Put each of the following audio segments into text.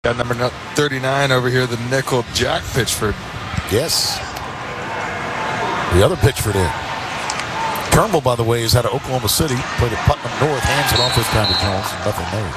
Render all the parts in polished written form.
Got number 39 over here, the nickel, Jack Pitchford. Yes. The other Pitchford in. Turnbull, by the way, is out of Oklahoma City. Played at Putnam North. Hands it off this time to Jones. Nothing there.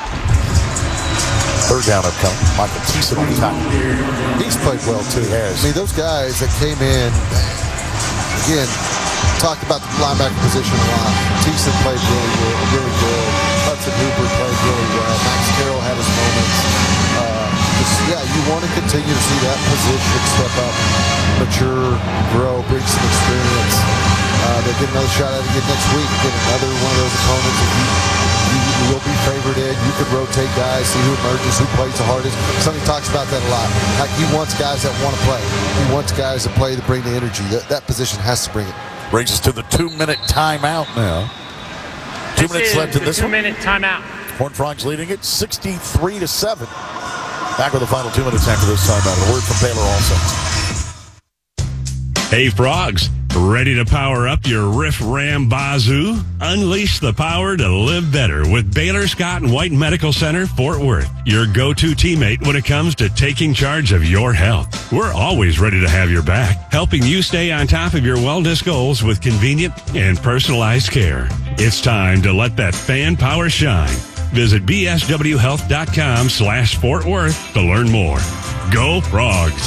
Third down upcoming. Michael Thiessen on the tackle. He's played well, too. He has. I mean, those guys that came in, again, talked about the linebacker position a lot. Thiessen played really good. Hudson Hooper played really well. Max Carroll had his moments. You want to continue to see that position step up, mature, grow, bring some experience. They'll get another shot at it again next week. Get another one of those opponents that you will be favored in. You could rotate guys, see who emerges, who plays the hardest. Sonny talks about that a lot. Like, he wants guys that want to play. He wants guys that play to bring the energy. That position has to bring it. Brings us to the 2-minute timeout now. 2 minutes left in this one. 2-minute timeout. Horned Frogs leading it 63-7. Back with the final 2 minutes after this timeout. A word from Baylor also. Hey, Frogs. Ready to power up your Riff Ram Bazoo? Unleash the power to live better with Baylor Scott and White Medical Center, Fort Worth. Your go-to teammate when it comes to taking charge of your health. We're always ready to have your back, helping you stay on top of your wellness goals with convenient and personalized care. It's time to let that fan power shine. Visit bswhealth.com/Fort Worth to learn more. Go Frogs!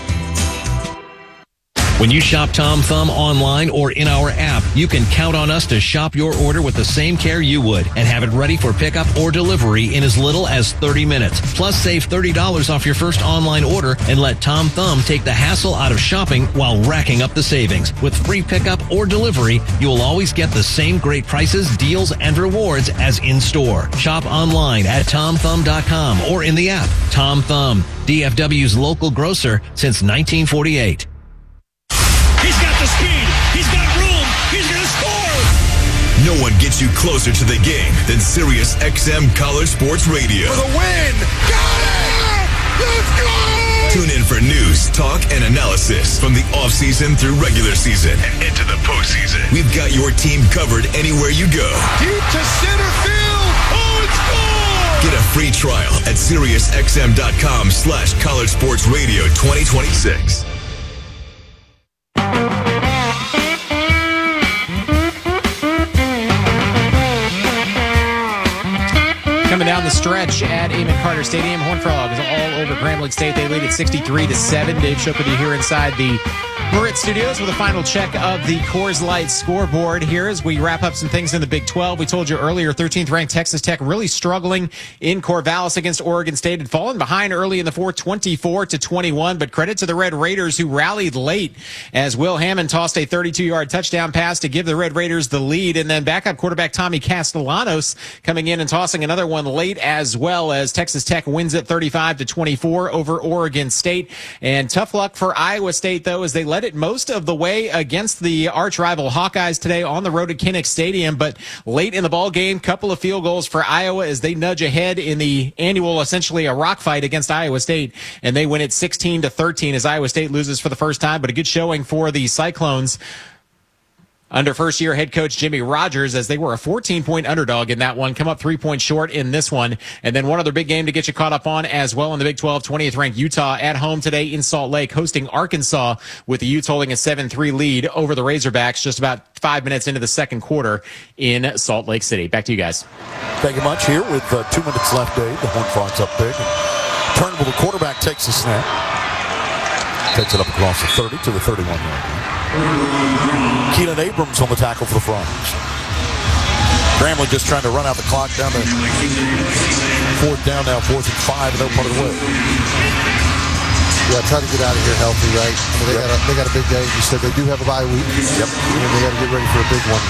When you shop Tom Thumb online or in our app, you can count on us to shop your order with the same care you would and have it ready for pickup or delivery in as little as 30 minutes. Plus, save $30 off your first online order and let Tom Thumb take the hassle out of shopping while racking up the savings. With free pickup or delivery, you will always get the same great prices, deals, and rewards as in-store. Shop online at TomThumb.com or in the app. Tom Thumb, DFW's local grocer since 1948. He's got the speed. He's got room. He's going to score. No one gets you closer to the game than Sirius XM College Sports Radio. For the win! Got it! Let's go! Tune in for news, talk, and analysis from the offseason through regular season and into the postseason. We've got your team covered anywhere you go. Deep to center field. Oh, it's gone! Get a free trial at SiriusXM.com/College Sports Radio 2026. Coming down the stretch at Amon Carter Stadium, Horned Frogs all over Graham Lake State. They lead at 63-7. Dave Shook with you here inside the Moritz Studios with a final check of the Coors Light scoreboard here as we wrap up some things in the Big 12. We told you earlier, 13th-ranked Texas Tech really struggling in Corvallis against Oregon State. Had fallen behind early in the fourth, 24-21, but credit to the Red Raiders who rallied late as Will Hammond tossed a 32-yard touchdown pass to give the Red Raiders the lead, and then backup quarterback Tommy Castellanos coming in and tossing another one late as well as Texas Tech wins it 35-24 over Oregon State. And tough luck for Iowa State, though, as they led it most of the way against the arch rival Hawkeyes today on the road at Kinnick Stadium, but late in the ball game, couple of field goals for Iowa as they nudge ahead in the annual, essentially a rock fight against Iowa State, and they win it 16-13 as Iowa State loses for the first time, but a good showing for the Cyclones under first-year head coach Jimmy Rogers as they were a 14-point underdog in that one, come up 3 points short in this one. And then one other big game to get you caught up on as well in the Big 12, 20th-ranked Utah at home today in Salt Lake, hosting Arkansas with the Utes holding a 7-3 lead over the Razorbacks just about 5 minutes into the second quarter in Salt Lake City. Back to you guys. Thank you much. Here with 2 minutes left, Dave. The Horned Frogs up big. Turnbull, the quarterback, takes the snap. Takes it up across the 30 to the 31-yard line. Keelan Abrams on the tackle for the Frogs. Grambling just trying to run out the clock down to fourth down now, 4th and 5, and they're part of the way. Yeah, try to get out of here healthy, right? I mean, they got a big day. You said they do have a bye week. Yep. And they got to get ready for a big one.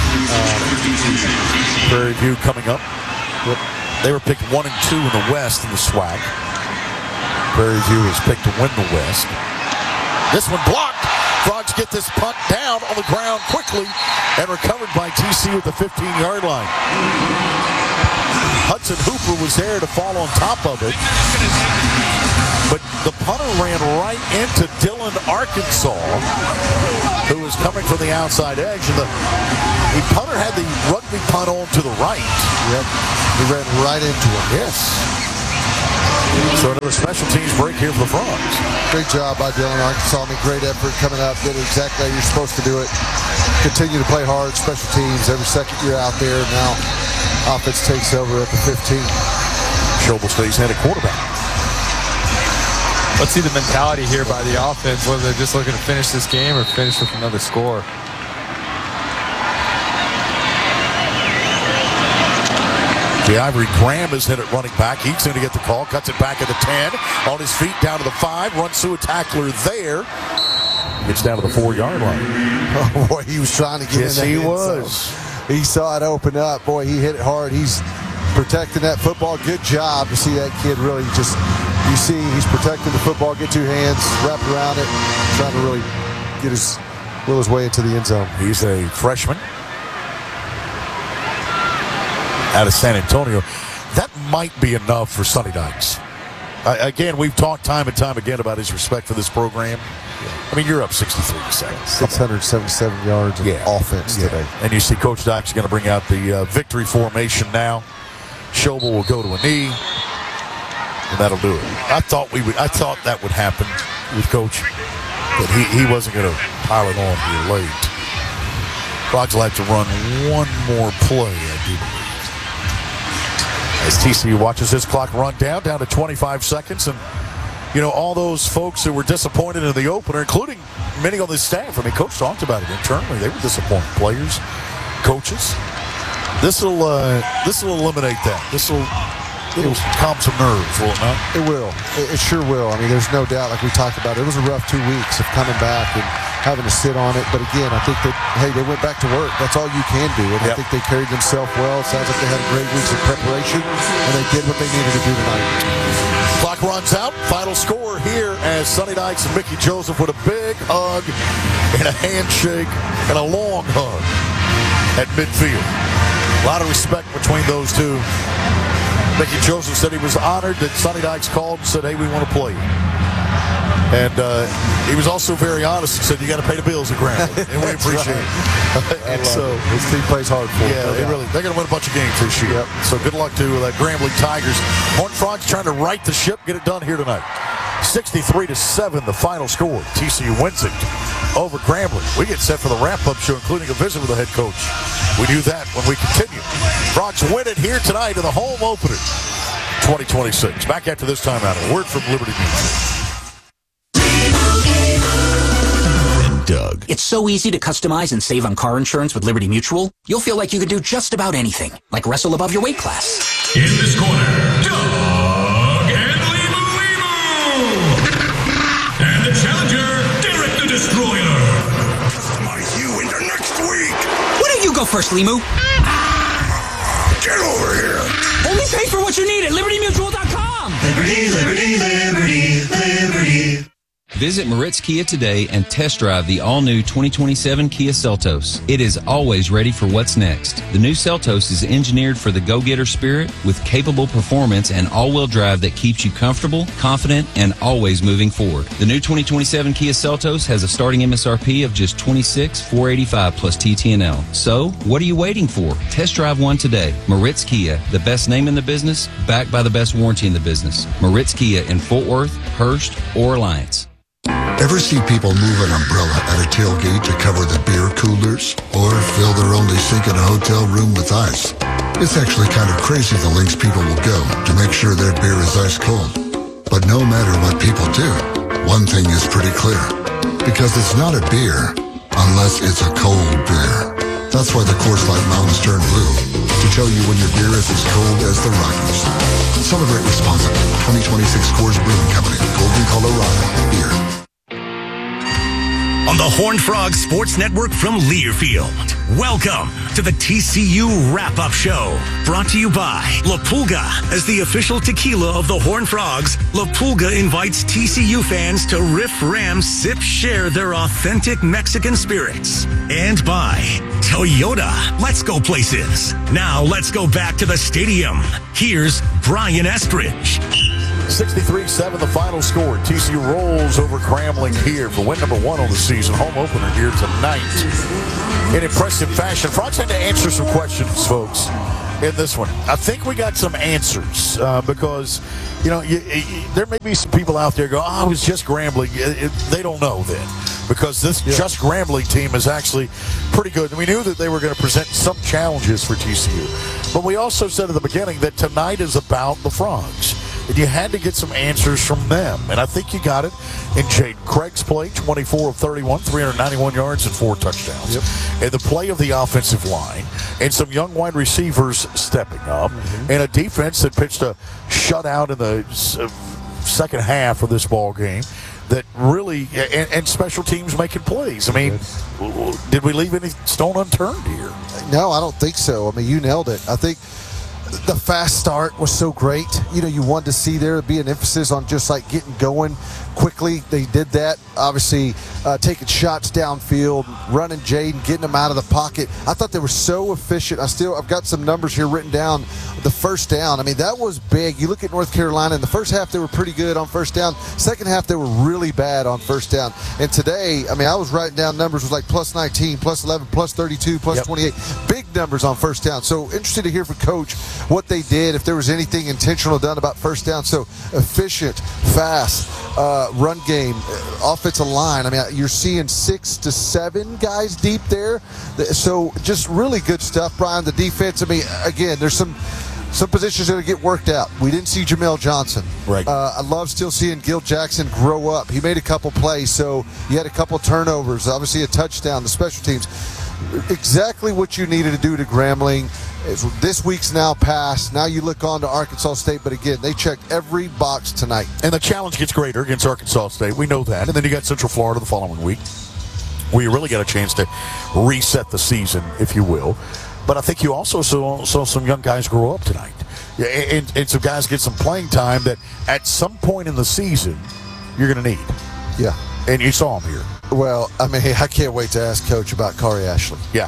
Prairie View coming up. Yep. They were picked 1 and 2 in the West in the SWAC. Prairie View was picked to win the West. This one blocked. Frogs get this punt down on the ground quickly and recovered by TC at the 15-yard line. Hudson Hooper was there to fall on top of it, but the punter ran right into Dillon Arkansas, who was coming from the outside edge, and the punter had the rugby punt on to the right. Yep, he ran right into him. Yes. So another special teams break here for the Frogs. Great job by Dylan Arkansas. Great effort coming up. Did it exactly how you're supposed to do it. Continue to play hard. Special teams every second you're out there. Now offense takes over at the 15. Schobel stays in at quarterback. Let's see the mentality here by the offense, whether they're just looking to finish this game or finish with another score. Ivory Graham is hit at running back. He's going to get the call. Cuts it back at the 10. On his feet down to the 5. Runs through a tackler there. Gets down to the 4-yard line. Oh, boy, he was trying to get in there. Yes, he was. He saw it open up. Boy, he hit it hard. He's protecting that football. Good job to see that kid really just, you see, he's protecting the football. Get 2 hands, wrapped around it, trying to really get will his way into the end zone. He's a freshman out of San Antonio. That might be enough for Sonny Dykes. Again, we've talked time and time again about his respect for this program. I mean, you're up 63-7. 677 yards of offense today. And you see Coach Dykes going to bring out the victory formation now. Schobel will go to a knee, and that'll do it. I thought that would happen with Coach, but he wasn't going to pile it on here late. Frogs will have to run one more play, I do believe. As TCU watches his clock run down to 25 seconds. And, you know, all those folks who were disappointed in the opener, including many on the staff. I mean, Coach talked about it internally. They were disappointed. Players, coaches. This will eliminate that. It'll calm some nerves, will it not? It will. It sure will. I mean, there's no doubt, like we talked about, it was a rough 2 weeks of coming back and having to sit on it. But again, I think that, hey, they went back to work. That's all you can do. And I think they carried themselves well. It sounds like they had a great week of preparation, and they did what they needed to do tonight. Clock runs out. Final score here as Sonny Dykes and Mickey Joseph with a big hug and a handshake and a long hug at midfield. A lot of respect between those two. Mickey Joseph said he was honored that Sonny Dykes called and said, hey, we want to play you. And he was also very honest and said, you got to pay the bills at Grambling, and we appreciate it. And so his team plays hard for him. Yeah, they're going to win a bunch of games this year. Yep. So good luck to the Grambling Tigers. Horned Frogs trying to right the ship, get it done here tonight. 63-7, the final score. TCU wins it over Grambling. We get set for the wrap-up show, including a visit with the head coach. We do that when we continue. Frogs win it here tonight in the home opener, 2026. Back after this timeout. A word from Liberty Mutual. Doug. It's so easy to customize and save on car insurance with Liberty Mutual. You'll feel like you could do just about anything, like wrestle above your weight class. In this corner, Doug and Limu. And the challenger, Derek the Destroyer. Customize you into next week. Why don't you go first, Limu? Get over here. Only pay for what you need at LibertyMutual.com. Liberty, liberty, liberty, liberty. Visit Moritz Kia today and test drive the all-new 2027 Kia Seltos. It is always ready for what's next. The new Seltos is engineered for the go-getter spirit with capable performance and all-wheel drive that keeps you comfortable, confident, and always moving forward. The new 2027 Kia Seltos has a starting MSRP of just $26,485 plus TTNL. So, what are you waiting for? Test drive one today. Moritz Kia, the best name in the business, backed by the best warranty in the business. Moritz Kia in Fort Worth, Hurst, or Alliance. Ever see people move an umbrella at a tailgate to cover the beer coolers? Or fill their only sink in a hotel room with ice? It's actually kind of crazy the lengths people will go to make sure their beer is ice cold. But no matter what people do, one thing is pretty clear. Because it's not a beer unless it's a cold beer. That's why the Coors Light Mountains turn blue. To tell you when your beer is as cold as the Rockies. Celebrate responsibly. 2026 Coors Brewing Company. Golden, Colorado. Beer. On the Horned Frog Sports Network from Learfield. Welcome to the TCU Wrap-Up Show. Brought to you by La Pulga. As the official tequila of the Horned Frogs, La Pulga invites TCU fans to riff, ram, sip, share their authentic Mexican spirits. And by Toyota. Let's go places. Now let's go back to the stadium. Here's Brian Estridge. 63-7, the final score. TCU rolls over Grambling here for win number 1 on the season. Home opener here tonight. In impressive fashion. Frogs had to answer some questions, folks. in this one. I think we got some answers because, there may be some people out there go, it was just Grambling. They don't know then because this just Grambling team is actually pretty good. And we knew that they were going to present some challenges for TCU. But we also said at the beginning that tonight is about the Frogs. And you had to get some answers from them. And I think you got it in Jaden Craig's play, 24 of 31, 391 yards and 4 touchdowns. And the play of the offensive line and some young wide receivers stepping up and a defense that pitched a shutout in the second half of this ball game that really and special teams making plays. I mean, did we leave any stone unturned here? No, I don't think so. I mean, you nailed it. I think the fast start was so great. You wanted to see there be an emphasis on just like getting going quickly. They did that. Obviously, taking shots downfield, running Jaden, getting him out of the pocket. I thought they were so efficient. I've got some numbers here written down. The first down, I mean, that was big. You look at North Carolina, in the first half, they were pretty good on first down. Second half, they were really bad on first down. And today, I mean, I was writing down numbers was like plus 19, plus 11, plus 32, plus 28. Big numbers on first down. So interested to hear from Coach what they did, if there was anything intentional done about first down. So efficient, fast, run game, offensive line. I mean, you're seeing 6 to 7 guys deep there. So just really good stuff, Brian. The defense, I mean, again, there's some positions that get worked out. We didn't see Jamel Johnson. Right. I love still seeing Gil Jackson grow up. He made a couple plays, so you had a couple turnovers, obviously a touchdown, the special teams. Exactly what you needed to do to Grambling. This week's now passed. Now you look on to Arkansas State, but again, they checked every box tonight. And the challenge gets greater against Arkansas State. We know that. And then you got Central Florida the following week, where you really got a chance to reset the season, if you will. But I think you also saw some young guys grow up tonight. And some guys get some playing time that at some point in the season you're going to need. Yeah. And you saw him here. Well, I mean, I can't wait to ask Coach about Kari Ashley. Yeah.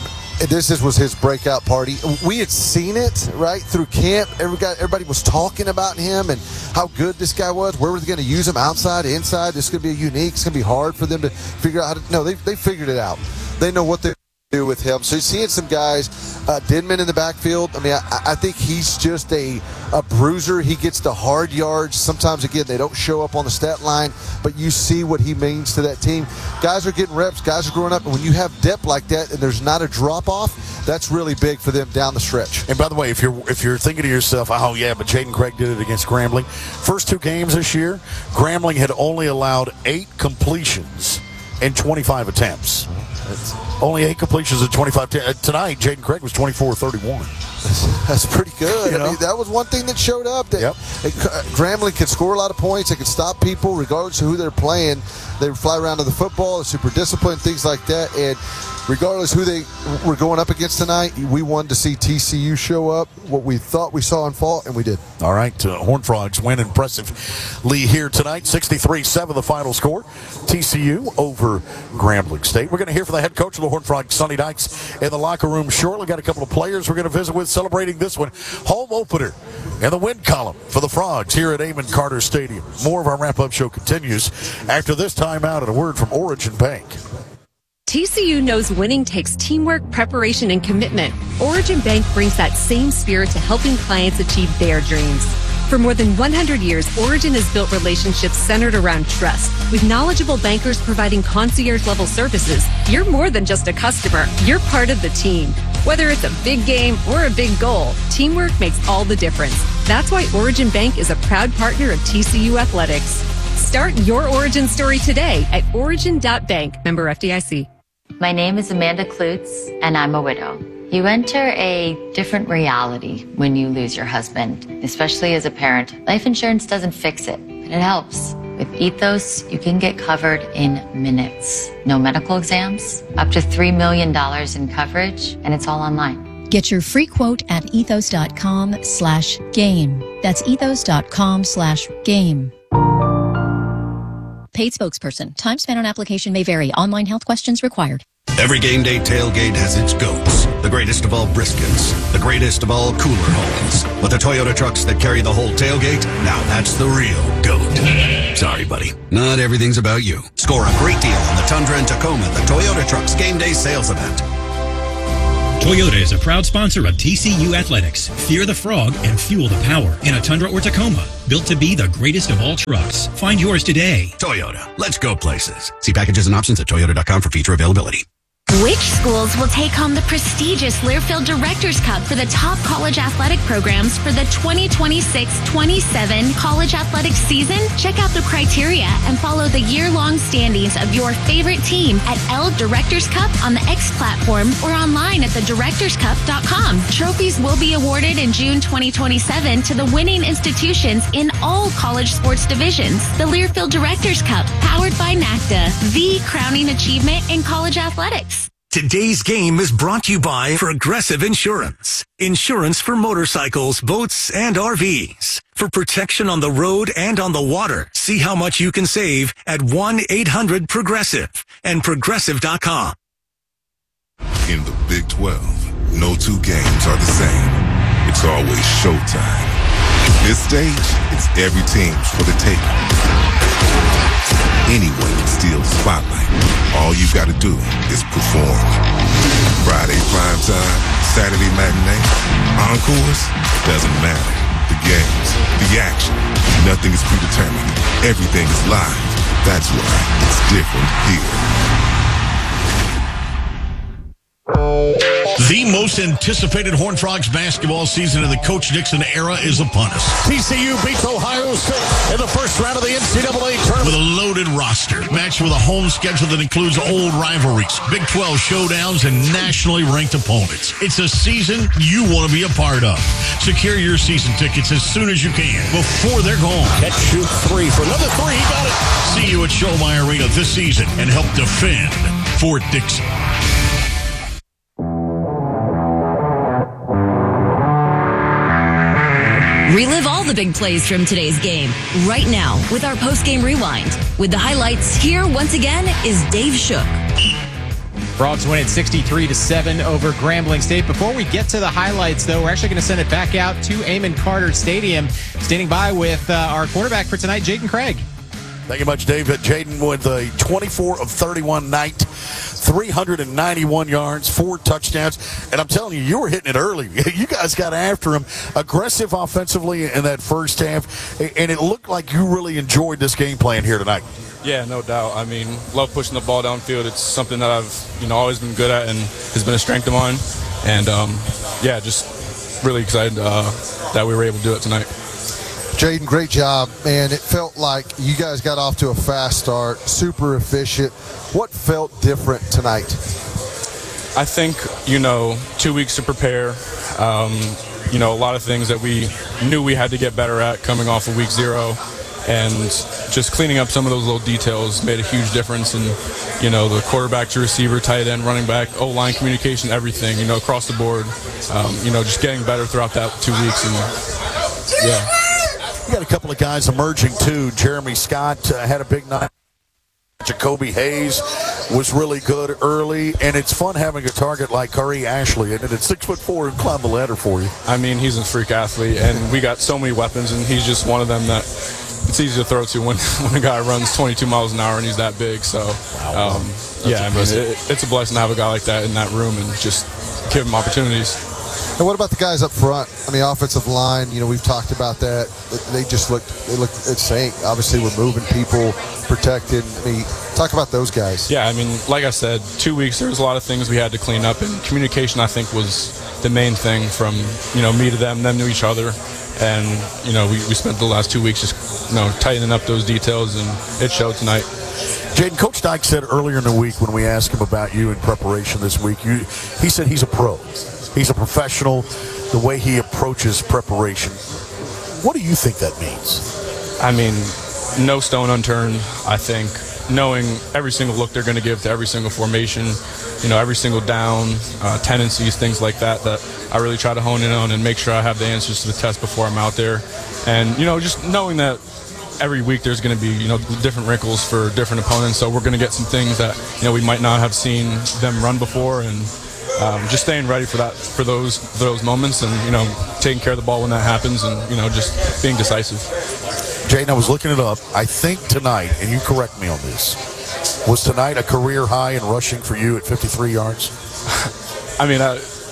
This was his breakout party. We had seen it, right, through camp. Everybody was talking about him and how good this guy was. Where were they going to use him, outside, inside? This is going to be unique. It's going to be hard for them to figure out how to – no, they figured it out. They know what they do with him. So you're seeing some guys, Denman in the backfield. I mean, I think he's just a bruiser. He gets the hard yards. Sometimes, again, they don't show up on the stat line, but you see what he means to that team. Guys are getting reps. Guys are growing up. And when you have depth like that and there's not a drop-off, that's really big for them down the stretch. And by the way, if you're thinking to yourself, oh, yeah, but Jaden Craig did it against Grambling. First 2 games this year, Grambling had only allowed 8 completions in 25 attempts. Only 8 completions in 25. Tonight, Jaden Craig was 24-31. That's pretty good. I mean, that was one thing that showed up. That Grambling could score a lot of points. They could stop people regardless of who they're playing. They would fly around to the football, they're super disciplined, things like that. And regardless who they were going up against tonight, we wanted to see TCU show up, what we thought we saw in fall, and we did. All right, Horned Frogs win impressively here tonight. 63-7 the final score. TCU over Grambling State. We're going to hear from the head coach of the Horned Frogs, Sonny Dykes, in the locker room shortly. Got a couple of players we're going to visit with celebrating this one. Home opener and the win column for the Frogs here at Amon Carter Stadium. More of our wrap-up show continues after this timeout and a word from Origin Bank. TCU knows winning takes teamwork, preparation, and commitment. Origin Bank brings that same spirit to helping clients achieve their dreams. For more than 100 years, Origin has built relationships centered around trust. With knowledgeable bankers providing concierge-level services, you're more than just a customer. You're part of the team. Whether it's a big game or a big goal, teamwork makes all the difference. That's why Origin Bank is a proud partner of TCU Athletics. Start your origin story today at origin.bank. Member FDIC. My name is Amanda Klutz, and I'm a widow. You enter a different reality when you lose your husband, especially as a parent. Life insurance doesn't fix it, but it helps. With Ethos, you can get covered in minutes. No medical exams, up to $3 million in coverage, and it's all online. Get your free quote at ethos.com/game. That's ethos.com/game. Paid spokesperson. Time spent on application may vary. Online health questions required. Every game day tailgate has its goats. The greatest of all briskets. The greatest of all cooler holdings. But the Toyota trucks that carry the whole tailgate, now that's the real goat. Sorry, buddy. Not everything's about you. Score a great deal on the Tundra and Tacoma at the Toyota Trucks Game Day Sales Event. Toyota is a proud sponsor of TCU Athletics. Fear the frog and fuel the power in a Tundra or Tacoma. Built to be the greatest of all trucks. Find yours today. Toyota, let's go places. See packages and options at toyota.com for feature availability. Which schools will take home the prestigious Learfield Directors Cup for the top college athletic programs for the 2026-27 college athletics season? Check out the criteria and follow the year-long standings of your favorite team at L Directors Cup on the X platform or online at thedirectorscup.com. Trophies will be awarded in June 2027 to the winning institutions in all college sports divisions. The Learfield Directors Cup, powered by NACDA, the crowning achievement in college athletics. Today's game is brought to you by Progressive Insurance. Insurance for motorcycles, boats, and RVs. For protection on the road and on the water, see how much you can save at 1-800-PROGRESSIVE and Progressive.com. In the Big 12, no two games are the same. It's always showtime. This stage, it's every team's for the taking. Anyone can steal the spotlight. All you gotta do is perform. Friday primetime, Saturday matinee, encores, doesn't matter. The games, the action, nothing is predetermined. Everything is live. That's why it's different here. The most anticipated Horned Frogs basketball season in the Coach Dixon era is upon us. TCU beats Ohio State in the first round of the NCAA tournament. With a loaded roster, matched with a home schedule that includes old rivalries, Big 12 showdowns, and nationally ranked opponents. It's a season you want to be a part of. Secure your season tickets as soon as you can, before they're gone. Catch, shoot, three for another three. He got it. See you at Showmeyer Arena this season and help defend Fort Dixon. Relive all the big plays from today's game right now with our post-game rewind. With the highlights, here once again is Dave Shook. Frogs win it 63-7 over Grambling State. Before we get to the highlights, though, we're actually going to send it back out to Amon Carter Stadium. Standing by with our quarterback for tonight, Jaden Craig. Thank you much, David. Jaden with a 24 of 31 night, 391 yards, 4 touchdowns. And I'm telling you, you were hitting it early. You guys got after him. Aggressive offensively in that first half. And it looked like you really enjoyed this game plan here tonight. Yeah, no doubt. I mean, love pushing the ball downfield. It's something that I've, always been good at and has been a strength of mine. And, just really excited that we were able to do it tonight. Jaden, great job, man. It felt like you guys got off to a fast start, super efficient. What felt different tonight? I think, 2 weeks to prepare. A lot of things that we knew we had to get better at coming off of week 0. And just cleaning up some of those little details made a huge difference in, the quarterback to receiver, tight end, running back, O-line communication, everything, across the board. Just getting better throughout that 2 weeks. And, yeah. You got a couple of guys emerging, too. Jeremy Scott had a big night. Jacoby Hayes was really good early, and it's fun having a target like Curry Ashley, and it's 6'4" and climb the ladder for you. I mean, he's a freak athlete, and we got so many weapons, and he's just one of them that it's easy to throw to when a guy runs 22 miles an hour and he's that big. So, it's a blessing to have a guy like that in that room and just give him opportunities. And what about the guys up front? I mean, offensive line, we've talked about that. They looked insane. Obviously, we're moving people, protected. I mean, talk about those guys. Yeah, I mean, like I said, 2 weeks, there was a lot of things we had to clean up, and communication, I think, was the main thing from, me to them to each other. And, we spent the last 2 weeks just, tightening up those details, and it showed tonight. Jaden, Coach Dyke said earlier in the week when we asked him about you in preparation this week, he said he's a pro. He's a professional, the way he approaches preparation. What do you think that means? I mean, no stone unturned, I think. Knowing every single look they're going to give to every single formation, every single down, tendencies, things like that I really try to hone in on and make sure I have the answers to the test before I'm out there. And, just knowing that every week there's going to be, different wrinkles for different opponents. So we're going to get some things that, we might not have seen them run before, and just staying ready for those moments and, taking care of the ball when that happens and, just being decisive. Jaden, I was looking it up. I think tonight, and you correct me on this, was tonight a career high in rushing for you at 53 yards? I mean,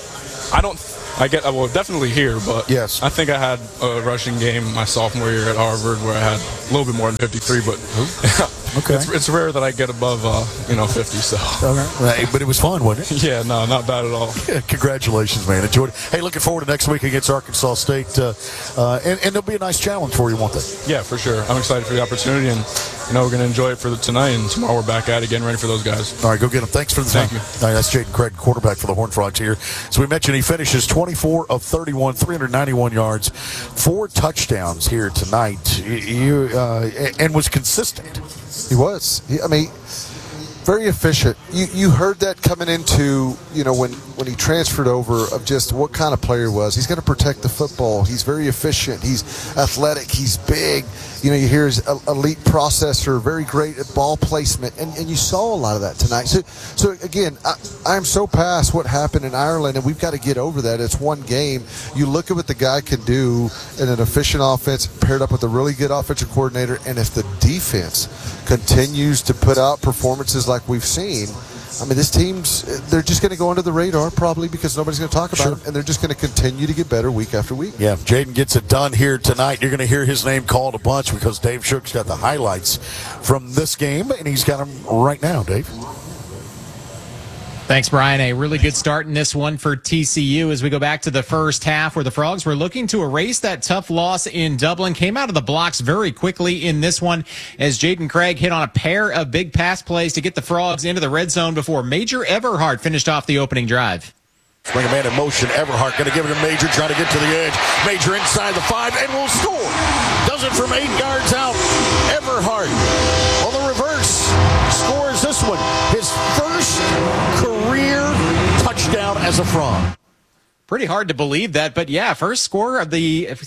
I will definitely here, but yes. I think I had a rushing game my sophomore year at Harvard where I had a little bit more than 53, but okay. it's rare that I get above 50. So, okay. But it was fun, wasn't it? Yeah, no, not bad at all. Yeah, congratulations, man. Enjoyed it. Hey, looking forward to next week against Arkansas State, and it'll be a nice challenge for you, won't it? Yeah, for sure. I'm excited for the opportunity, and we're going to enjoy it for tonight, and tomorrow we're back at it again, ready for those guys. All right, go get them. Thanks for the time. Thank you. All right, that's Jaden Craig, quarterback for the Horned Frogs here. So we mentioned he finishes 24 of 31, 391 yards, 4 touchdowns here tonight, and was consistent. He was. Very efficient. You heard that coming into, when he transferred over, of just what kind of player he was. He's going to protect the football. He's very efficient. He's athletic. He's big. You hear his elite processor, very great at ball placement, and you saw a lot of that tonight. So again, I'm so past what happened in Ireland, and we've got to get over that. It's one game. You look at what the guy can do in an efficient offense paired up with a really good offensive coordinator, and if the defense continues to put out performances like we've seen, this team's, they're just going to go under the radar probably because nobody's going to talk about them, and they're just going to continue to get better week after week. Yeah, Jaden gets it done here tonight. You're going to hear his name called a bunch because Dave Shook's got the highlights from this game, and he's got them right now, Dave. Thanks, Brian. A really good start in this one for TCU as we go back to the first half where the Frogs were looking to erase that tough loss in Dublin. Came out of the blocks very quickly in this one as Jaden Craig hit on a pair of big pass plays to get the Frogs into the red zone before Major Everhart finished off the opening drive. Bring a man in motion. Everhart going to give it to Major, trying to get to the edge. Major inside the 5 and will score. Does it from 8 yards out. Everhart on the reverse scores this one. His first career touchdown as a Frog. Pretty hard to believe that, but yeah, first score of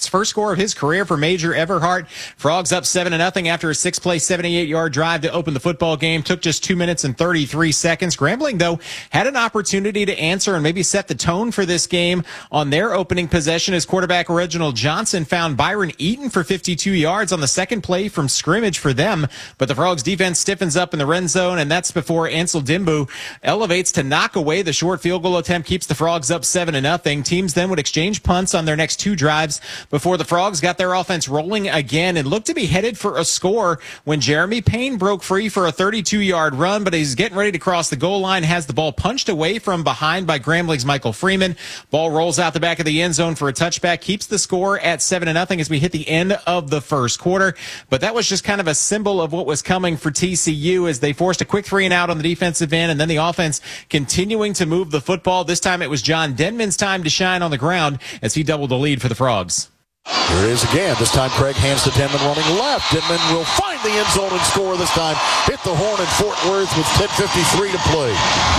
his career for Major Everhart. Frogs up 7-0 after a 6-play, 78-yard drive to open the football game. Took just 2 minutes and 33 seconds. Grambling, though, had an opportunity to answer and maybe set the tone for this game on their opening possession as quarterback Reginald Johnson found Byron Eaton for 52 yards on the second play from scrimmage for them. But the Frogs defense stiffens up in the red zone, and that's before Ansel Dimbu elevates to knock away the short field goal attempt, keeps the Frogs up 7-0. Teams then would exchange punts on their next 2 drives before the Frogs got their offense rolling again and looked to be headed for a score when Jeremy Payne broke free for a 32-yard run, but he's getting ready to cross the goal line, has the ball punched away from behind by Grambling's Michael Freeman. Ball rolls out the back of the end zone for a touchback, keeps the score at 7-0 as we hit the end of the first quarter. But that was just kind of a symbol of what was coming for TCU as they forced a quick 3-and-out on the defensive end, and then the offense continuing to move the football. This time it was John Denman's time to shine on the ground as he doubled the lead for the Frogs. Here it is again. This time Craig hands to Denman running left. Denman will find the end zone and score this time. Hit the horn in Fort Worth with 10:53 to play.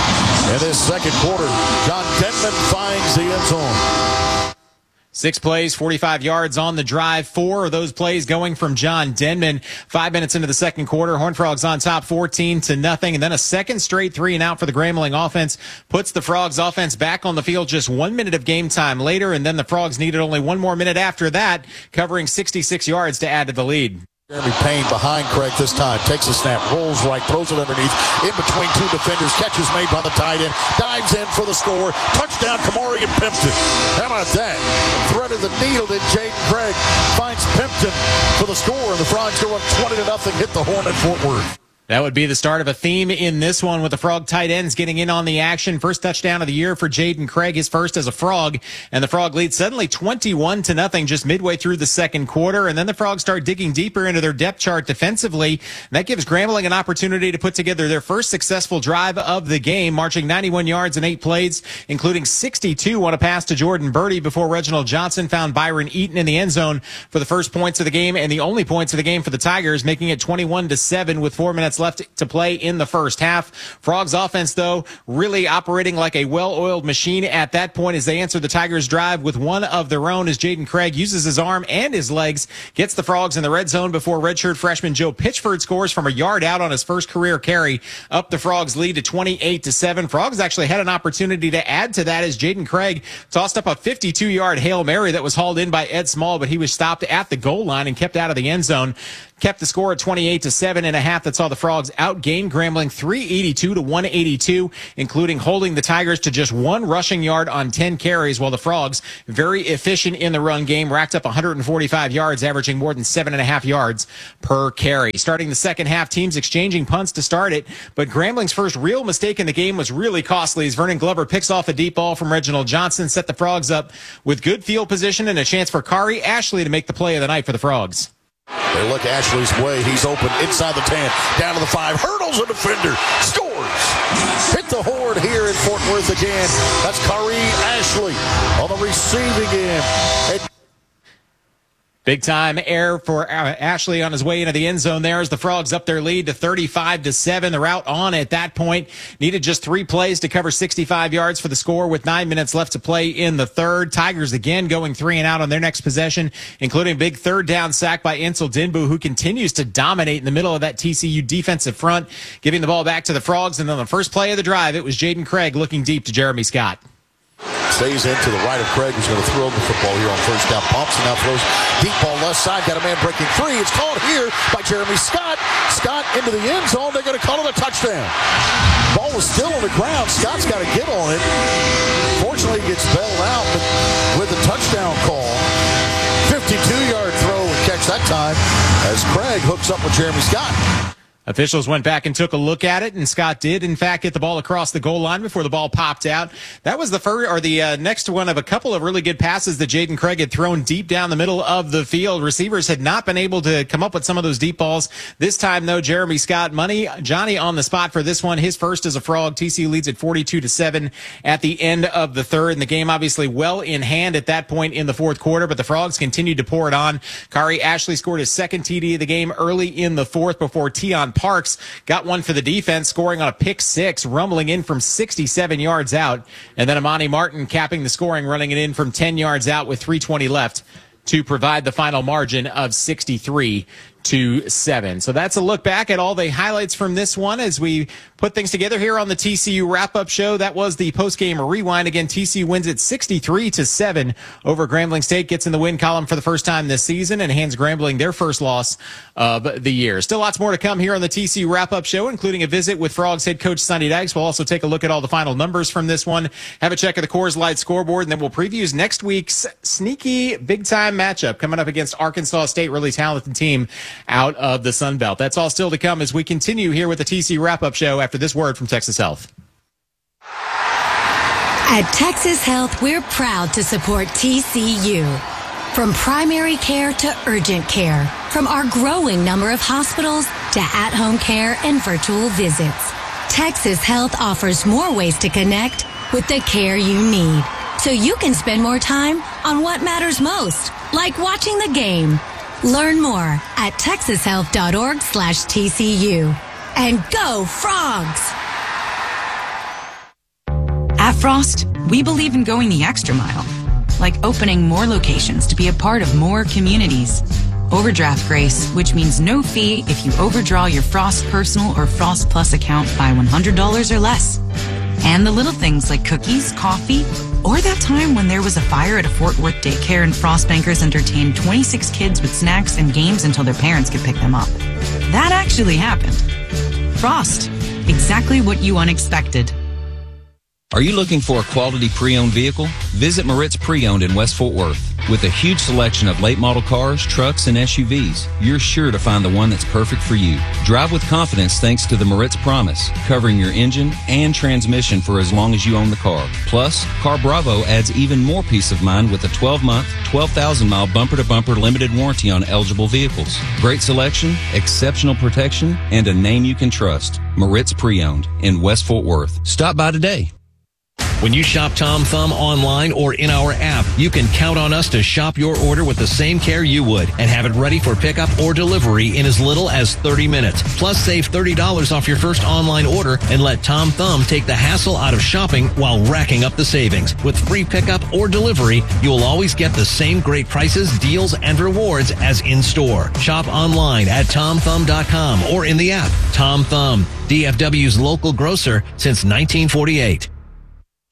In this second quarter, John Denman finds the end zone. 6 plays, 45 yards on the drive. 4 of those plays going from John Denman. 5 minutes into the second quarter, Horned Frogs on top 14-0. And then a second straight 3-and-out for the Grambling offense puts the Frogs offense back on the field just 1 minute of game time later. And then the Frogs needed only 1 more minute after that, covering 66 yards to add to the lead. Jeremy Payne behind Craig this time. Takes a snap, rolls right, throws it underneath. In between 2 defenders. Catches made by the tight end. Dives in for the score. Touchdown, Kamari and Pimpton. How about that? Threaded the needle to Jaden Craig. Finds Pimpton for the score. And the Frogs go up 20-0. Hit the horn at Fort Worth. That would be the start of a theme in this one with the Frog tight ends getting in on the action. First touchdown of the year for Jaden Craig, his first as a Frog. And the Frog lead suddenly 21-0 just midway through the second quarter. And then the Frogs start digging deeper into their depth chart defensively. And that gives Grambling an opportunity to put together their first successful drive of the game, marching 91 yards in 8 plays, including 62 on a pass to Jordan Birdie before Reginald Johnson found Byron Eaton in the end zone for the first points of the game and the only points of the game for the Tigers, making it 21-7 with 4 minutes left to play in the first half. Frogs offense, though, really operating like a well-oiled machine at that point as they answer the Tigers' drive with one of their own as Jaden Craig uses his arm and his legs, gets the Frogs in the red zone before redshirt freshman Joe Pitchford scores from a yard out on his first career carry, up the Frogs' lead to 28-7. Frogs actually had an opportunity to add to that as Jaden Craig tossed up a 52-yard Hail Mary that was hauled in by Ed Small, but he was stopped at the goal line and kept out of the end zone. kept the score at 28-7 and a half. That saw the Frogs outgain Grambling 382-182, including holding the Tigers to just 1 rushing yard on 10 carries, while the Frogs, very efficient in the run game, racked up 145 yards, averaging more than 7.5 yards per carry. Starting the second half, teams exchanging punts to start it, but Grambling's first real mistake in the game was really costly as Vernon Glover picks off a deep ball from Reginald Johnson, set the Frogs up with good field position and a chance for Kari Ashley to make the play of the night for the Frogs. They look Ashley's way. He's open inside the 10, down to the 5, hurdles a defender, scores. Hit the horn here in Fort Worth again. That's Kari Ashley on the receiving end. Big time air for Ashley on his way into the end zone there as the Frogs up their lead to 35-7. The route on at that point needed just 3 plays to cover 65 yards for the score with 9 minutes left to play in the third. Tigers again going 3 and out on their next possession, including a big third down sack by Ansel Dinbu, who continues to dominate in the middle of that TCU defensive front, giving the ball back to the Frogs. And then the first play of the drive, it was Jaden Craig looking deep to Jeremy Scott. Stays in to the right of Craig, who's going to throw the football here on first down. Pumps and now throws deep ball left side. Got a man breaking free. It's called here by Jeremy Scott. Scott into the end zone. They're going to call it a touchdown. Ball was still on the ground. Scott's got to get on it. Fortunately, he gets bailed out, but with a touchdown call. 52-yard throw and catch that time as Craig hooks up with Jeremy Scott. Officials went back and took a look at it, and Scott did, in fact, get the ball across the goal line before the ball popped out. That was the next one of a couple of really good passes that Jaden Craig had thrown deep down the middle of the field. Receivers had not been able to come up with some of those deep balls. This time, though, Jeremy Scott, Johnny on the spot for this one. His first as a Frog. TCU leads at 42-7 at the end of the third, and the game obviously well in hand at that point in the fourth quarter, but the Frogs continued to pour it on. Kari Ashley scored his second TD of the game early in the fourth before Tion Parks got one for the defense, scoring on a pick 6, rumbling in from 67 yards out. And then Amani Martin capping the scoring, running it in from 10 yards out with 3:20 left to provide the final margin of 63-7. So that's a look back at all the highlights from this one as we put things together here on the TCU wrap-up show. That was the post-game rewind. Again, TCU wins it 63-7 over Grambling State, gets in the win column for the first time this season, and hands Grambling their first loss of the year. Still lots more to come here on the TCU wrap-up show, including a visit with Frogs head coach Sonny Dykes. We'll also take a look at all the final numbers from this one, have a check of the Coors Light scoreboard, and then we'll preview next week's sneaky big-time matchup coming up against Arkansas State, really talented team out of the Sun Belt. That's all still to come as we continue here with the TCU wrap-up show after this word from Texas Health. At Texas Health, we're proud to support TCU. From primary care to urgent care, from our growing number of hospitals to at-home care and virtual visits, Texas Health offers more ways to connect with the care you need, so you can spend more time on what matters most, like watching the game. Learn more at texashealth.org/TCU. And go Frogs! At Frost, we believe in going the extra mile, like opening more locations to be a part of more communities. Overdraft grace, which means no fee if you overdraw your Frost Personal or Frost Plus account by $100 or less. And the little things like cookies, coffee, or that time when there was a fire at a Fort Worth daycare and Frost Bankers entertained 26 kids with snacks and games until their parents could pick them up. That actually happened. Frost. Exactly what you unexpected. Are you looking for a quality pre-owned vehicle? Visit Moritz Pre-Owned in West Fort Worth. With a huge selection of late model cars, trucks, and SUVs, you're sure to find the one that's perfect for you. Drive with confidence thanks to the Moritz Promise, covering your engine and transmission for as long as you own the car. Plus, Car Bravo adds even more peace of mind with a 12-month, 12,000-mile bumper-to-bumper limited warranty on eligible vehicles. Great selection, exceptional protection, and a name you can trust. Moritz Pre-Owned in West Fort Worth. Stop by today. When you shop Tom Thumb online or in our app, you can count on us to shop your order with the same care you would and have it ready for pickup or delivery in as little as 30 minutes. Plus, save $30 off your first online order and let Tom Thumb take the hassle out of shopping while racking up the savings. With free pickup or delivery, you will always get the same great prices, deals, and rewards as in-store. Shop online at TomThumb.com or in the app. Tom Thumb, DFW's local grocer since 1948.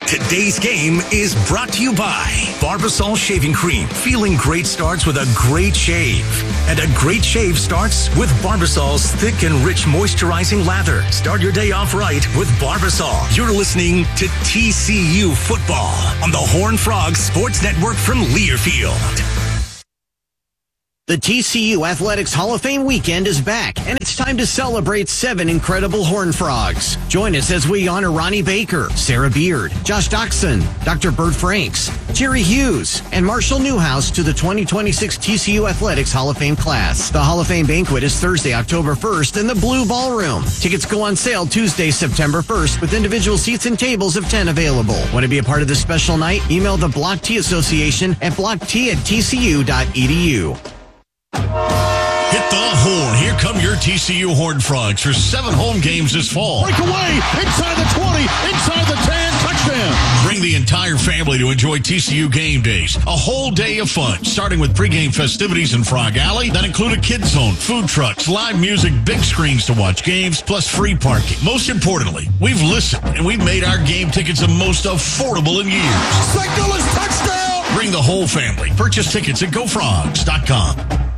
Today's game is brought to you by Barbasol Shaving Cream. Feeling great starts with a great shave. And a great shave starts with Barbasol's thick and rich moisturizing lather. Start your day off right with Barbasol. You're listening to TCU Football on the Horned Frogs Sports Network from Learfield. The TCU Athletics Hall of Fame weekend is back, and it's time to celebrate 7 incredible Horned Frogs. Join us as we honor Ronnie Baker, Sarah Beard, Josh Doxson, Dr. Bert Franks, Jerry Hughes, and Marshall Newhouse to the 2026 TCU Athletics Hall of Fame class. The Hall of Fame banquet is Thursday, October 1st in the Blue Ballroom. Tickets go on sale Tuesday, September 1st, with individual seats and tables of 10 available. Want to be a part of this special night? Email the Block T Association at blockt@tcu.edu. Hit the horn. Here come your TCU Horned Frogs for 7 home games this fall. Breakaway, inside the 20, inside the 10, touchdown. Bring the entire family to enjoy TCU game days. A whole day of fun, starting with pregame festivities in Frog Alley that include a kids zone, food trucks, live music, big screens to watch games, plus free parking. Most importantly, we've listened and we've made our game tickets the most affordable in years. St. Louis touchdown. Bring the whole family. Purchase tickets at gofrogs.com.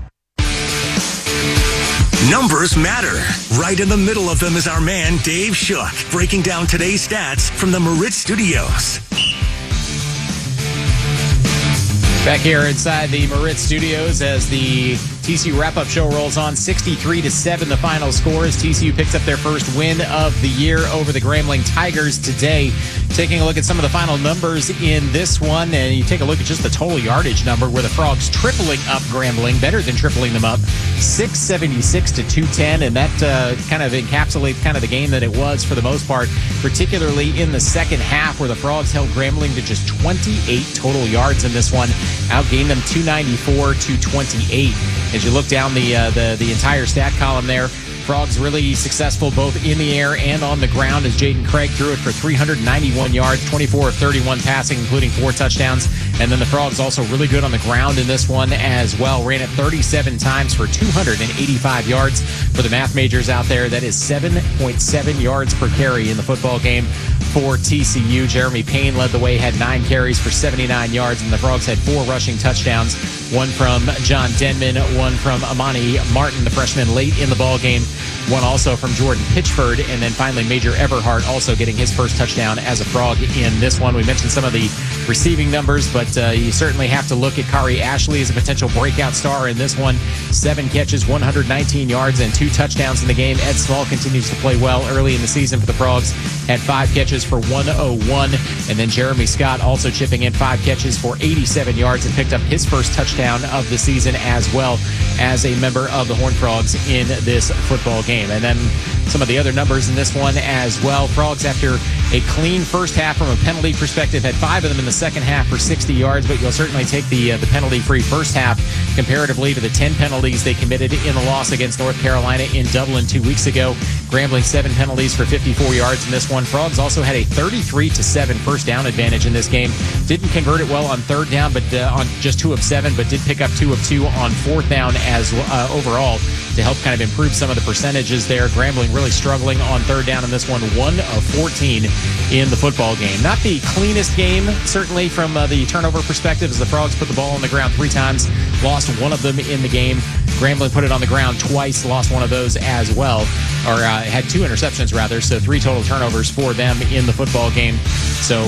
Numbers matter. Right in the middle of them is our man, Dave Shook, breaking down today's stats from the Marit Studios. Back here inside the Marit Studios as the TCU wrap-up show rolls on. 63-7 the final score as TCU picks up their first win of the year over the Grambling Tigers today. Taking a look at some of the final numbers in this one, and you take a look at just the total yardage number where the Frogs tripling up Grambling, better than tripling them up, 676-210, and that kind of encapsulates kind of the game that it was for the most part, particularly in the second half where the Frogs held Grambling to just 28 total yards in this one, outgained them 294-28. As you look down the entire stat column there, Frogs really successful both in the air and on the ground as Jaden Craig threw it for 391 yards, 24 of 31 passing, including 4 touchdowns. And then the Frogs also really good on the ground in this one as well. Ran it 37 times for 285 yards. For the math majors out there, that is 7.7 yards per carry in the football game for TCU. Jeremy Payne led the way, had 9 carries for 79 yards, and the Frogs had 4 rushing touchdowns, one from John Denman, one from Amani Martin, the freshman, late in the ball game, one also from Jordan Pitchford, and then finally Major Everhart also getting his first touchdown as a Frog in this one. We mentioned some of the receiving numbers, but you certainly have to look at Kari Ashley as a potential breakout star in this one. 7 catches, 119 yards, and 2 touchdowns in the game. Ed Small continues to play well early in the season for the Frogs, had 5 catches for 101, and then Jeremy Scott also chipping in 5 catches for 87 yards and picked up his first touchdown of the season as well as a member of the Horned Frogs in this football game. And then some of the other numbers in this one as well. Frogs, after a clean first half from a penalty perspective, had 5 of them in the second half for 60 yards, but you'll certainly take the penalty-free first half comparatively to the 10 penalties they committed in the loss against North Carolina in Dublin 2 weeks ago. Grambling 7 penalties for 54 yards in this one. Frogs also had a 33-7 first down advantage in this game. Didn't convert it well on third down, but on just 2 of 7, but did pick up 2 of 2 on fourth down as overall to help kind of improve some of the percentages there. Grambling really struggling on third down in this one, 1 of 14 in the football game. Not the cleanest game, certainly from the turnover perspective, as the Frogs put the ball on the ground 3 times, lost 1 of them in the game. Grambling put it on the ground twice, lost 1 of those as well, or had 2 interceptions rather, so 3 total turnovers for them in the football game. So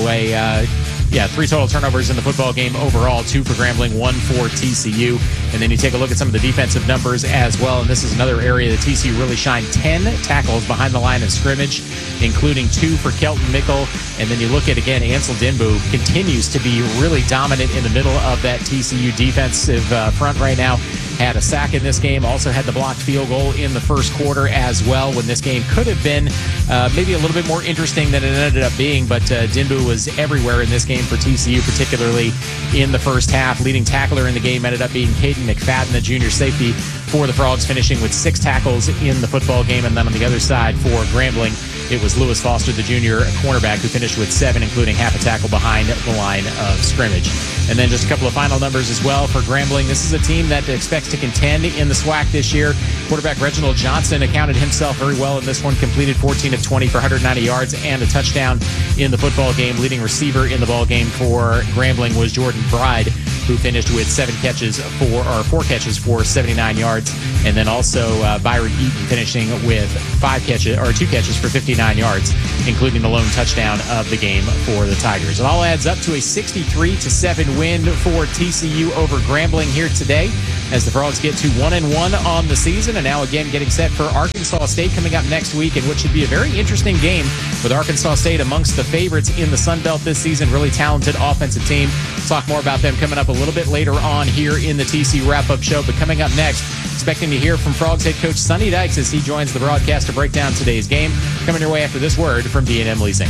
3 total turnovers in the football game overall, 2 for Grambling, 1 for TCU. And then you take a look at some of the defensive numbers as well, and this is another area that TCU really shined. 10 tackles behind the line of scrimmage, including 2 for Kelton Mickle. And then you look at, again, Ansel Dinboo continues to be really dominant in the middle of that TCU defensive front right now. Had a sack in this game, also had the blocked field goal in the first quarter as well, when this game could have been maybe a little bit more interesting than it ended up being, but Dinboo was everywhere in this game for TCU, particularly in the first half. Leading tackler in the game ended up being Caden McFadden, the junior safety for the Frogs, finishing with 6 tackles in the football game. And then on the other side for Grambling, it was Lewis Foster, the junior cornerback, who finished with 7, including half a tackle behind the line of scrimmage. And then just a couple of final numbers as well for Grambling. This is a team that expects to contend in the SWAC this year. Quarterback Reginald Johnson accounted himself very well in this one, completed 14 of 20 for 190 yards and a touchdown in the football game. Leading receiver in the ball game for Grambling was Jordan Bride, who finished with 4 catches for 79 yards. And then also Byron Eaton finishing with 2 catches for 59 yards, including the lone touchdown of the game for the Tigers. It all adds up to a 63-7 win for TCU over Grambling here today, as the Frogs get to 1-1 on the season, and now again getting set for Arkansas State coming up next week, in which should be a very interesting game, with Arkansas State amongst the favorites in the Sun Belt this season. Really talented offensive team. We'll talk more about them coming up a little bit later on here in the TC Wrap-Up Show. But coming up next, expecting to hear from Frogs head coach Sonny Dykes as he joins the broadcast to break down today's game. Coming your way after this word from D&M Leasing.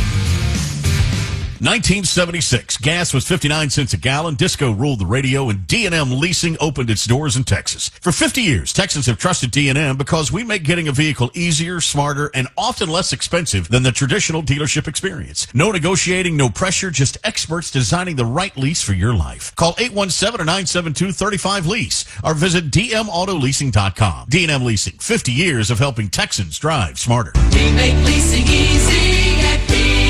1976, gas was 59 cents a gallon, disco ruled the radio, and D&M Leasing opened its doors in Texas. For 50 years, Texans have trusted D&M because we make getting a vehicle easier, smarter, and often less expensive than the traditional dealership experience. No negotiating, no pressure, just experts designing the right lease for your life. Call 817-972-35-LEASE or visit dmautoleasing.com. D&M Leasing, 50 years of helping Texans drive smarter. We make leasing easy at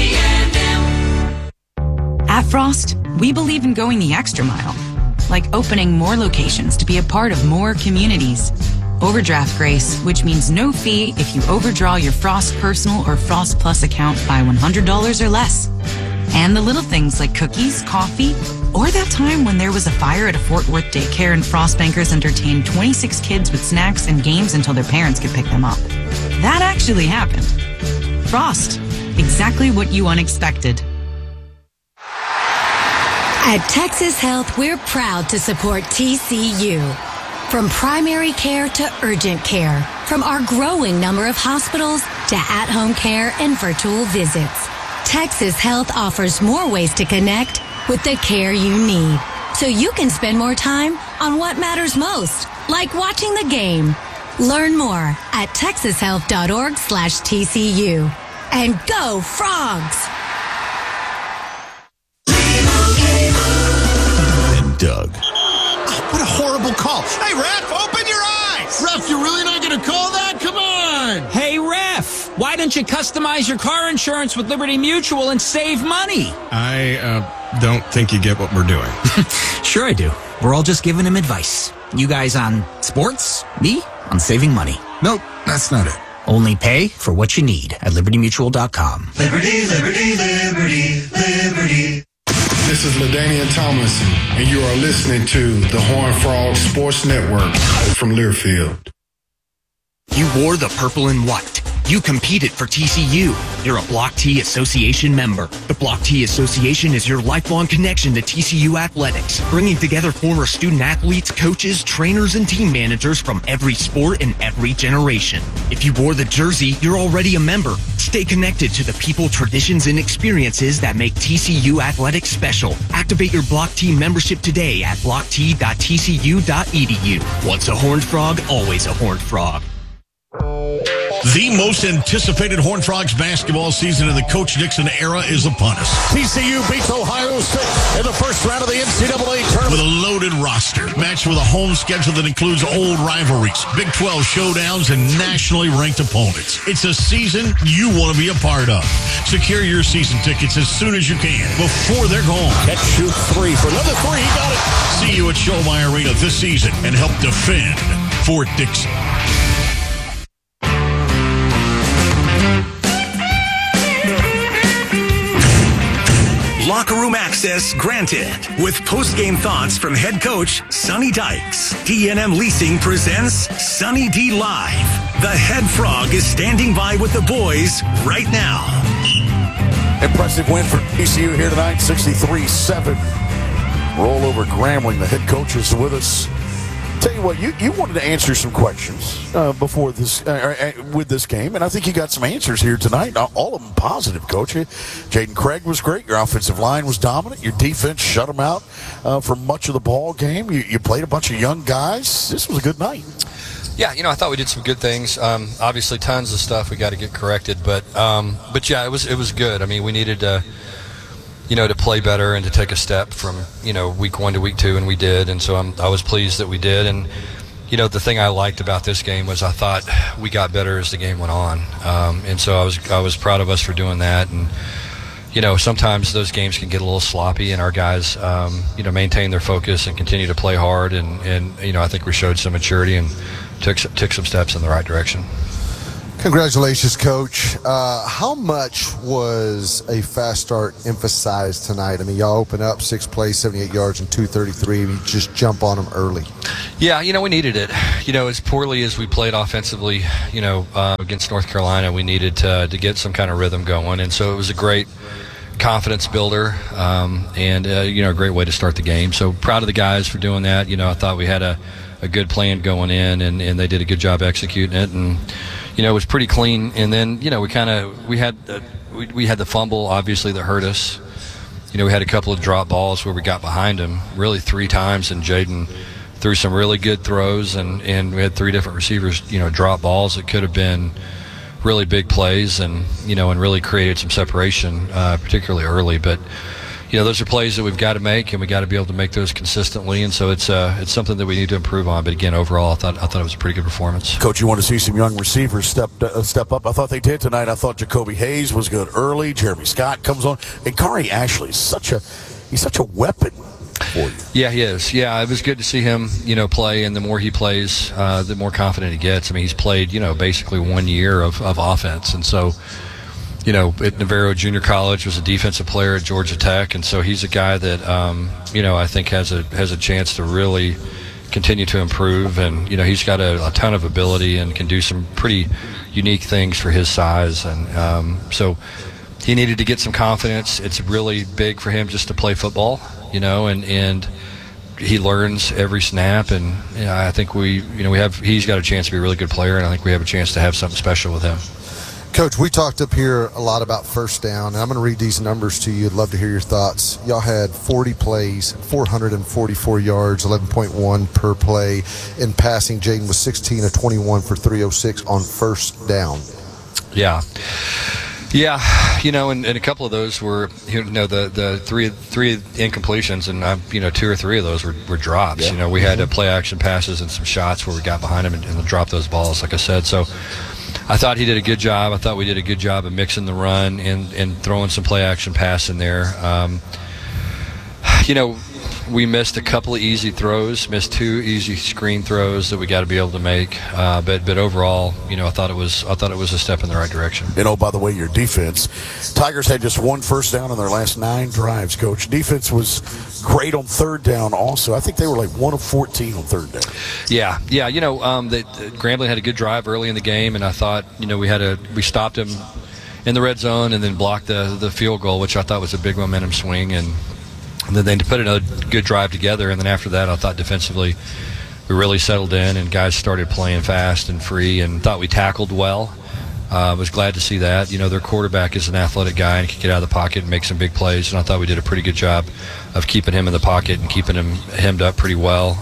At Frost, we believe in going the extra mile, like opening more locations to be a part of more communities. Overdraft grace, which means no fee if you overdraw your Frost Personal or Frost Plus account by $100 or less. And the little things like cookies, coffee, or that time when there was a fire at a Fort Worth daycare and Frost Bankers entertained 26 kids with snacks and games until their parents could pick them up. That actually happened. Frost, exactly what you unexpected. At Texas Health, we're proud to support TCU. From primary care to urgent care, from our growing number of hospitals to at-home care and virtual visits, Texas Health offers more ways to connect with the care you need, so you can spend more time on what matters most, like watching the game. Learn more at texashealth.org/TCU. And go Frogs! Doug. Oh, what a horrible call. Hey, ref, open your eyes. Ref, you're really not going to call that? Come on. Hey, ref, why don't you customize your car insurance with Liberty Mutual and save money? I don't think you get what we're doing. Sure I do. We're all just giving him advice. You guys on sports, me on saving money. Nope, that's not it. Only pay for what you need at libertymutual.com. Liberty, liberty, liberty, liberty. This is LaDainian Tomlinson, and you are listening to the Horned Frog Sports Network from Learfield. You wore the purple and white. You competed for TCU. You're a Block T Association member. The Block T Association is your lifelong connection to TCU athletics, bringing together former student athletes, coaches, trainers, and team managers from every sport and every generation. If you wore the jersey, you're already a member. Stay connected to the people, traditions, and experiences that make TCU athletics special. Activate your Block T membership today at blockt.tcu.edu. Once a Horned Frog, always a Horned Frog. The most anticipated Horned Frogs basketball season in the Coach Dixon era is upon us. TCU beats Ohio State in the first round of the NCAA tournament. With a loaded roster, matched with a home schedule that includes old rivalries, Big 12 showdowns, and nationally ranked opponents. It's a season you want to be a part of. Secure your season tickets as soon as you can, before they're gone. Catch, shoot, 3 for another 3. He got it. See you at Schollmeyer Arena this season and help defend Fort Dixon. Locker room access granted. With post-game thoughts from head coach Sonny Dykes, D&M Leasing presents Sonny D Live. The head frog is standing by with the boys right now. Impressive win for TCU here tonight, 63-7. Roll over Grambling. The head coach is with us. Tell you what, you wanted to answer some questions before this with this game, and I think you got some answers here tonight. All of them positive, Coach. Jaden Craig was great. Your offensive line was dominant. Your defense shut them out for much of the ball game. You played a bunch of young guys. This was a good night. Yeah, I thought we did some good things. Obviously, tons of stuff we got to get corrected, but yeah, it was good. I mean, we needed to play better and to take a step from week 1 to week 2, and we did. And so I was pleased that we did. And the thing I liked about this game was I thought we got better as the game went on, and so I was proud of us for doing that. And sometimes those games can get a little sloppy, and our guys maintain their focus and continue to play hard. And I think we showed some maturity and took some steps in the right direction. Congratulations, Coach. How much was a fast start emphasized tonight? I mean, y'all open up 6 plays, 78 yards, and 233. You just jump on them early. Yeah, we needed it. As poorly as we played offensively, against North Carolina, we needed to get some kind of rhythm going. And so it was a great confidence builder and a great way to start the game. So proud of the guys for doing that. I thought we had a good plan going in, and they did a good job executing it. And it was pretty clean. And then we had the fumble obviously that hurt us. We had a couple of drop balls where we got behind him really 3 times, and Jaden threw some really good throws, and we had 3 different receivers drop balls that could have been really big plays, and and really created some separation, particularly early. But those are plays that we've got to make, and we got to be able to make those consistently. And so it's something that we need to improve on. But again, overall, I thought it was a pretty good performance. Coach, you want to see some young receivers step up? I thought they did tonight. I thought Jacoby Hayes was good early. Jeremy Scott comes on, and Kari Ashley is such a weapon for you. Yeah, he is. Yeah, it was good to see him play, and the more he plays, the more confident he gets. I mean, he's played basically 1 year of offense, and so. At Navarro Junior College, was a defensive player at Georgia Tech, and so he's a guy that I think has a chance to really continue to improve. And he's got a ton of ability and can do some pretty unique things for his size. And so he needed to get some confidence. It's really big for him just to play football, and he learns every snap. And I think he's got a chance to be a really good player, and I think we have a chance to have something special with him. Coach, we talked up here a lot about first down, and I'm going to read these numbers to you. I'd love to hear your thoughts. Y'all had 40 plays, 444 yards, 11.1 per play in passing. Jaden was 16 of 21 for 306 on first down. Yeah. Yeah, and a couple of those were, the three incompletions, and 2 or 3 of those were drops. Yeah. We had play action passes and some shots where we got behind him and dropped those balls, like I said. So I thought he did a good job. I thought we did a good job of mixing the run and throwing some play action pass in there. We missed a couple of easy throws, missed 2 easy screen throws that we got to be able to make. But overall, I thought it was a step in the right direction. And by the way, your defense, Tigers had just 1 first down in their last 9 drives. Coach, defense was great on third down. Also, I think they were like 1 of 14 on third down. Yeah. Grambling had a good drive early in the game, and I thought we stopped him in the red zone and then blocked the field goal, which I thought was a big momentum swing. And then they put another good drive together, and then after that I thought defensively we really settled in, and guys started playing fast and free, and thought we tackled well. Was glad to see that. Their quarterback is an athletic guy and can get out of the pocket and make some big plays, and I thought we did a pretty good job of keeping him in the pocket and keeping him hemmed up pretty well.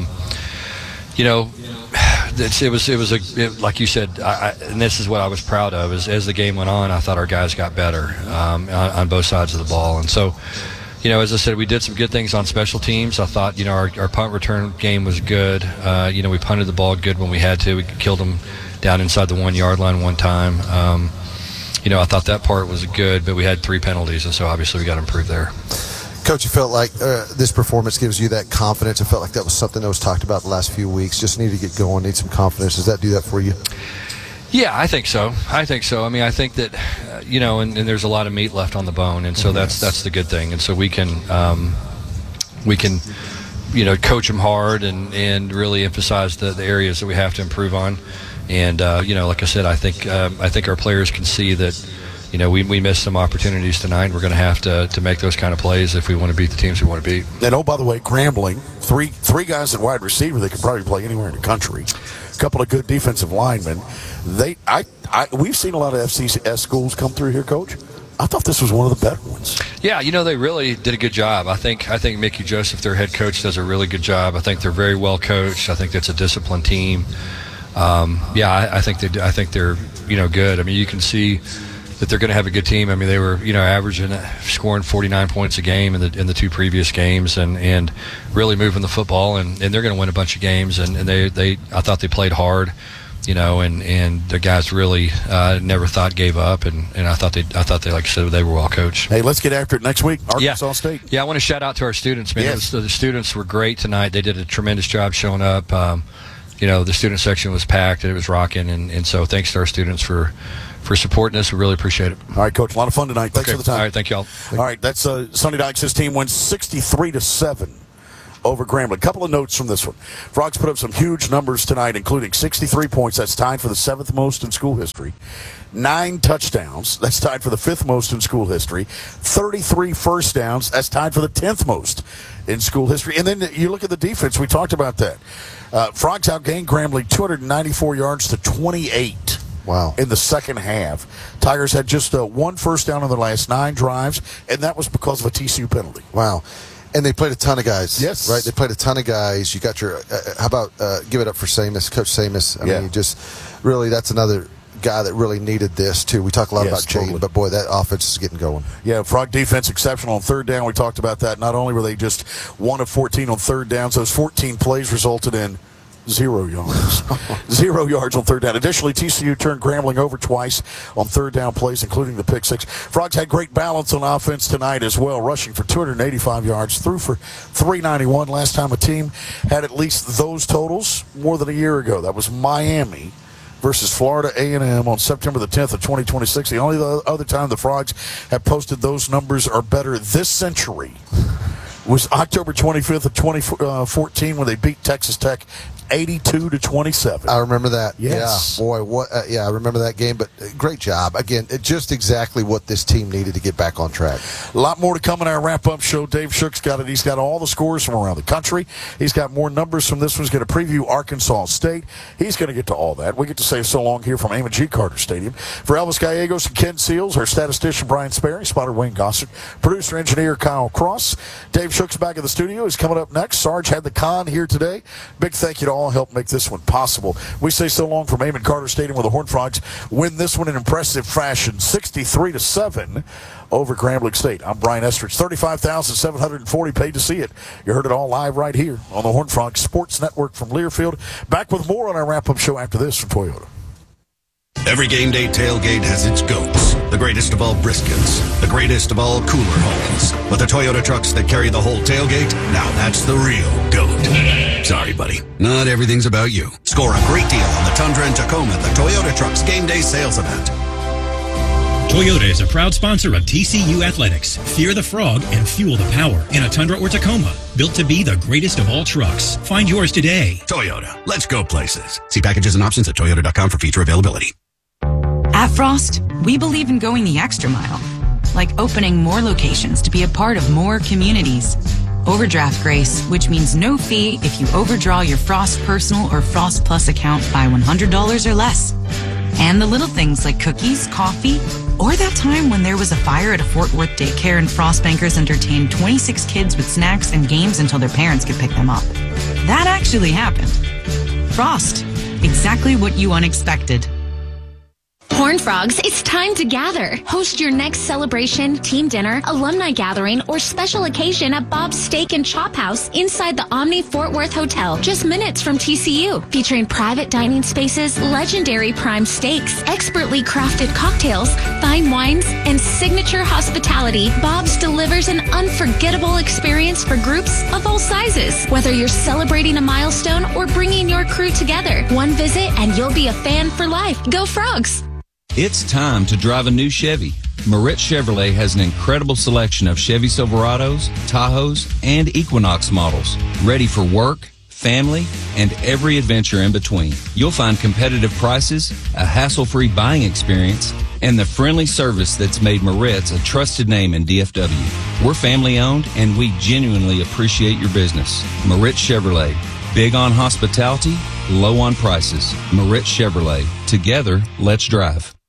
It was like you said, and this is what I was proud of, is as the game went on, I thought our guys got better on both sides of the ball. And so as I said, we did some good things on special teams. I thought, our punt return game was good. We punted the ball good when we had to. We killed them down inside the 1 yard line one time. I thought that part was good, but we had 3 penalties, and so obviously we got to improve there. Coach, you felt like this performance gives you that confidence. I felt like that was something that was talked about the last few weeks. Just need to get going, need some confidence. Does that do that for you? Yeah, I think so. I mean, I think that, and there's a lot of meat left on the bone, and so that's the good thing. And so we can coach them hard and really emphasize the areas that we have to improve on. And like I said, I think our players can see that we missed some opportunities tonight. We're going to have to make those kind of plays if we want to beat the teams we want to beat. And by the way, Grambling, three guys at wide receiver that could probably play anywhere in the country. A couple of good defensive linemen. We've seen a lot of FCS schools come through here, Coach. I thought this was one of the better ones. Yeah, they really did a good job. I think Mickey Joseph, their head coach, does a really good job. I think they're very well coached. I think that's a disciplined team. I think they're good. I mean, you can see that they're going to have a good team. I mean, they were averaging, scoring 49 points a game in the two previous games, and really moving the football, and they're going to win a bunch of games. And I thought they played hard, and the guys really never gave up, and I thought they like I said, they were well coached. Hey, let's get after it next week. Arkansas State. Yeah, I want to shout out to our students, man. Yes. The students were great tonight. They did a tremendous job showing up. The student section was packed and it was rocking, and so thanks to our students for supporting us. We really appreciate it. All right, Coach. A lot of fun tonight. Thanks for the time. All right, thank you all. All right, that's Sonny Dykes' team wins 63-7 over Grambling. A couple of notes from this one. Frogs put up some huge numbers tonight, including 63 points. That's tied for the 7th most in school history. 9 touchdowns. That's tied for the 5th most in school history. 33 first downs. That's tied for the 10th most in school history. And then you look at the defense. We talked about that. Frogs outgained Grambling 294 yards to 28. Wow. In the second half. Tigers had just 1 first down on their last 9 drives, and that was because of a TCU penalty. Wow. And they played a ton of guys. Yes. Right? They played a ton of guys. You got your how about give it up for Samus, Coach Samus. I mean, just really, that's another guy that really needed this, too. We talk a lot about Jaden, but, boy, that offense is getting going. Yeah, Frog defense exceptional on third down. We talked about that. Not only were they just 1 of 14 on third downs, those 14 plays resulted in 0 yards. 0 yards on third down. Additionally, TCU turned Grambling over twice on third down plays, including the pick six. Frogs had great balance on offense tonight as well, rushing for 285 yards, threw for 391. Last time a team had at least those totals more than a year ago. That was Miami versus Florida A&M on September the 10th of 2026. The only other time the Frogs have posted those numbers or better this century was October 25th of 2014 when they beat Texas Tech 82-27. I remember that. Yes. Yeah, boy, what? I remember that game. But great job again. Just exactly what this team needed to get back on track. A lot more to come in our wrap-up show. Dave Shook's got it. He's got all the scores from around the country. He's got more numbers from this one. He's going to preview Arkansas State. He's going to get to all that. We get to say so long here from Amon G. Carter Stadium. For Elvis Gallegos and Ken Seals, our statistician Brian Sperry, spotter Wayne Gossett, producer engineer Kyle Cross. Dave Shook's back in the studio. He's coming up next. Sarge had the con here today. Big thank you to all help make this one possible. We say so long from Amon Carter Stadium, where the Horned Frogs win this one in impressive fashion, 63-7 over Grambling State. I'm Brian Estridge. 35,740 paid to see it. You heard it all live right here on the Horned Frogs Sports Network from Learfield. Back with more on our wrap-up show after this from Toyota. Every game day tailgate has its goats. The greatest of all briskets. The greatest of all cooler homes. But the Toyota trucks that carry the whole tailgate, now that's the real goat. Sorry, buddy. Not everything's about you. Score a great deal on the Tundra and Tacoma at the Toyota Trucks Game Day Sales Event. Toyota is a proud sponsor of TCU Athletics. Fear the Frog and fuel the power in a Tundra or Tacoma. Built to be the greatest of all trucks. Find yours today. Toyota. Let's go places. See packages and options at toyota.com for feature availability. At Frost, we believe in going the extra mile, like opening more locations to be a part of more communities. Overdraft grace, which means no fee if you overdraw your Frost Personal or Frost Plus account by $100 or less. And the little things like cookies, coffee, or that time when there was a fire at a Fort Worth daycare and Frost Bankers entertained 26 kids with snacks and games until their parents could pick them up. That actually happened. Frost, exactly what you unexpected. Horned Frogs, it's time to gather. Host your next celebration, team dinner, alumni gathering, or special occasion at Bob's Steak and Chop House inside the Omni Fort Worth Hotel, just minutes from TCU. Featuring private dining spaces, legendary prime steaks, expertly crafted cocktails, fine wines, and signature hospitality, Bob's delivers an unforgettable experience for groups of all sizes. Whether you're celebrating a milestone or bringing your crew together, one visit and you'll be a fan for life. Go Frogs! It's time to drive a new Chevy. Moritz Chevrolet has an incredible selection of Chevy Silverados, Tahoes, and Equinox models, ready for work, family, and every adventure in between. You'll find competitive prices, a hassle-free buying experience, and the friendly service that's made Moritz a trusted name in DFW. We're family-owned, and we genuinely appreciate your business. Moritz Chevrolet. Big on hospitality, low on prices. Moritz Chevrolet. Together, let's drive.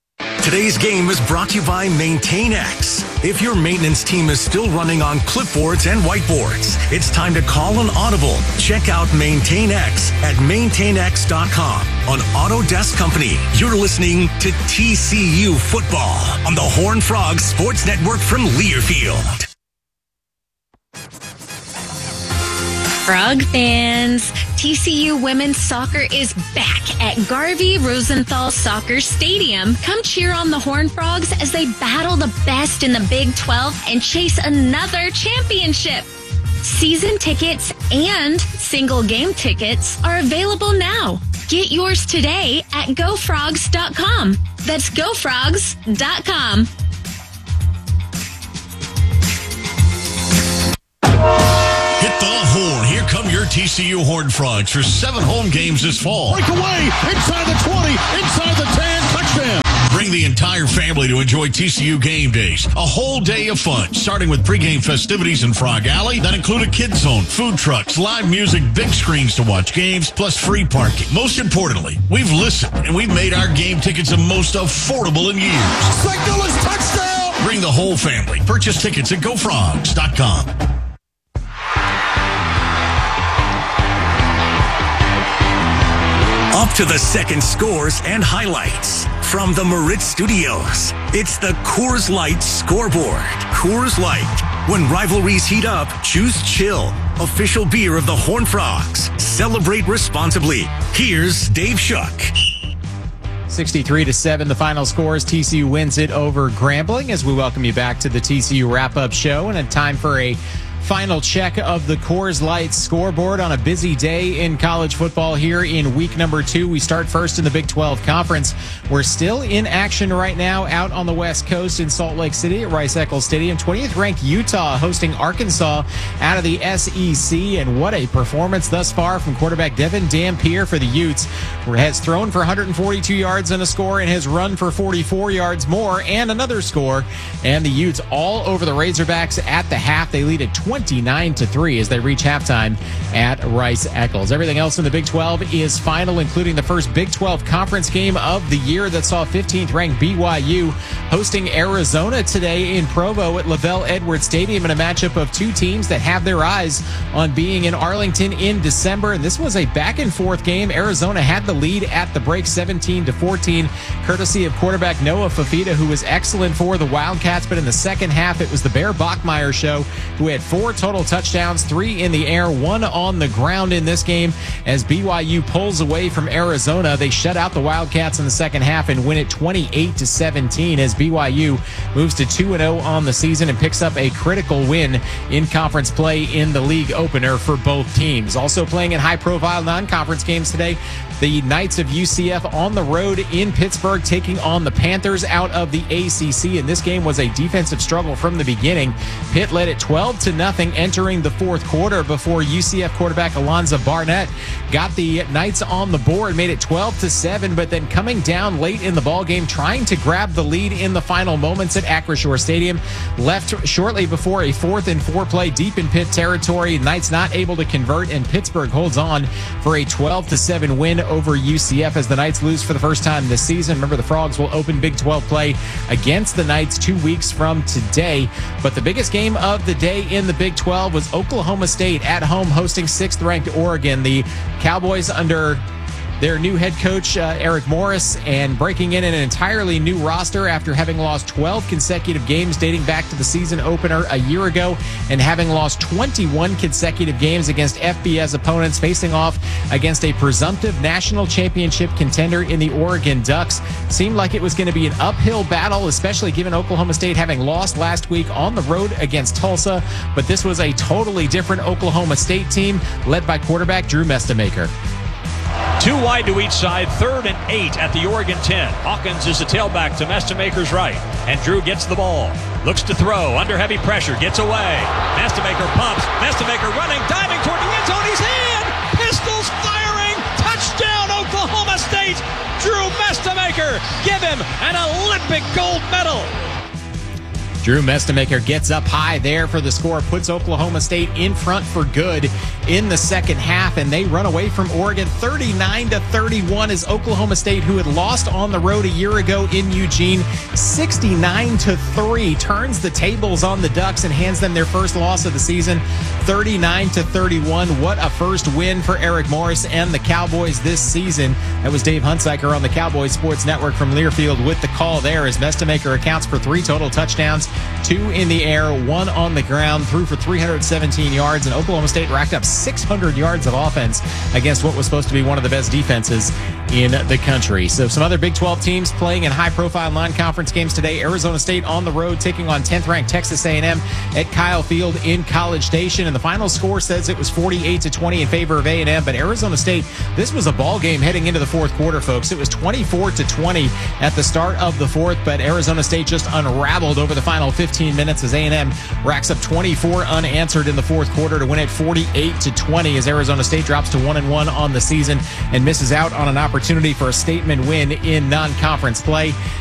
Today's game is brought to you by MaintainX. If your maintenance team is still running on clipboards and whiteboards, it's time to call an audible. Check out MaintainX at maintainx.com. On Autodesk Company, you're listening to TCU Football on the Horned Frogs Sports Network from Learfield. Frog fans, TCU women's soccer is back at Garvey Rosenthal Soccer Stadium. Come cheer on the Horned Frogs as they battle the best in the Big 12 and chase another championship. Season tickets and single game tickets are available now. Get yours today at gofrogs.com. That's gofrogs.com. Hit the horn. Here come your TCU Horned Frogs for 7 home games this fall. Breakaway, inside the 20, inside the 10, touchdown. Bring the entire family to enjoy TCU game days. A whole day of fun, starting with pregame festivities in Frog Alley that include a kids zone, food trucks, live music, big screens to watch games, plus free parking. Most importantly, we've listened and we've made our game tickets the most affordable in years. Signal is touchdown. Bring the whole family. Purchase tickets at gofrogs.com. Up to the second scores and highlights from the Moritz Studios. It's the Coors Light Scoreboard. Coors Light. When rivalries heat up, choose chill. Official beer of the Horned Frogs. Celebrate responsibly. Here's Dave Shuck. 63-7, the final scores. TCU wins it over Grambling as we welcome you back to the TCU wrap-up show, and a time for a final check of the Coors Light scoreboard on a busy day in college football here in week number 2. We start first in the Big 12 Conference. We're still in action right now out on the West Coast in Salt Lake City at Rice-Eccles Stadium. 20th ranked Utah hosting Arkansas out of the SEC, and what a performance thus far from quarterback Devin Dampier for the Utes, who has thrown for 142 yards and a score and has run for 44 yards more and another score. And the Utes all over the Razorbacks at the half. They lead at 29-3 as they reach halftime at Rice-Eccles. Everything else in the Big 12 is final, including the first Big 12 conference game of the year that saw 15th ranked BYU hosting Arizona today in Provo at LaVell Edwards Stadium in a matchup of two teams that have their eyes on being in Arlington in December. And this was a back and forth game. Arizona had the lead at the break 17-14, courtesy of quarterback Noah Fafita, who was excellent for the Wildcats. But in the second half, it was the Bear Bachmeier show, who had 4 total touchdowns, 3 in the air, 1 on the ground in this game. As BYU pulls away from Arizona, they shut out the Wildcats in the second half and win it 28-17 as BYU moves to 2-0 on the season and picks up a critical win in conference play in the league opener for both teams. Also playing in high-profile non-conference games today, the Knights of UCF on the road in Pittsburgh taking on the Panthers out of the ACC, and this game was a defensive struggle from the beginning. Pitt led it 12-0 entering the fourth quarter before UCF quarterback Alonzo Barnett got the Knights on the board, made it 12-7, but then coming down late in the ballgame, trying to grab the lead in the final moments at Acrisure Stadium, left shortly before a 4th and 4 play deep in Pitt territory. Knights not able to convert, and Pittsburgh holds on for a 12-7 win over UCF as the Knights lose for the first time this season. Remember, the Frogs will open Big 12 play against the Knights 2 weeks from today. But the biggest game of the day in the Big 12 was Oklahoma State at home hosting 6th ranked Oregon. The Cowboys under their new head coach, Eric Morris, and breaking in an entirely new roster after having lost 12 consecutive games dating back to the season opener a year ago, and having lost 21 consecutive games against FBS opponents, facing off against a presumptive national championship contender in the Oregon Ducks. Seemed like it was going to be an uphill battle, especially given Oklahoma State having lost last week on the road against Tulsa, but this was a totally different Oklahoma State team led by quarterback Drew Mestemaker. 2 wide to each side, 3rd and 8 at the Oregon 10. Hawkins is the tailback to Mestemaker's right, and Drew gets the ball. Looks to throw, under heavy pressure, gets away. Mestemaker pumps, Mestemaker running, diving toward the end zone, he's in! Pistols firing, touchdown Oklahoma State! Drew Mestemaker, give him an Olympic gold medal! Drew Mestemaker gets up high there for the score, puts Oklahoma State in front for good in the second half, and they run away from Oregon 39-31 as Oklahoma State, who had lost on the road a year ago in Eugene, 69-3, turns the tables on the Ducks and hands them their first loss of the season, 39-31. What a first win for Eric Morris and the Cowboys this season. That was Dave Huntsiker on the Cowboys Sports Network from Learfield with the call there, as Mestemaker accounts for 3 total touchdowns, 2 in the air, 1 on the ground, threw for 317 yards, and Oklahoma State racked up 600 yards of offense against what was supposed to be one of the best defenses in the country. So some other Big 12 teams playing in high-profile non-conference games today. Arizona State on the road taking on 10th-ranked Texas A&M at Kyle Field in College Station, and the final score says it was 48-20 in favor of A&M, but Arizona State, this was a ball game heading into the fourth quarter, folks. It was 24-20 at the start of the fourth, but Arizona State just unraveled over the final 15 minutes as A&M racks up 24 unanswered in the fourth quarter to win it 48-20 as Arizona State drops to 1-1 on the season and misses out on an opportunity for a statement win in non-conference play.